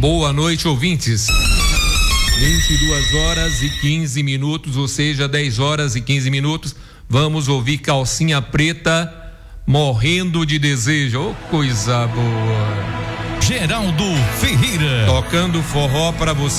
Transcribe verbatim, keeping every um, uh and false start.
Boa noite, ouvintes. vinte e duas horas e quinze minutos, ou seja, dez horas e quinze minutos. Vamos ouvir Calcinha Preta, Morrendo de Desejo. Oh, coisa boa. Geraldo Ferreira. Tocando forró para você.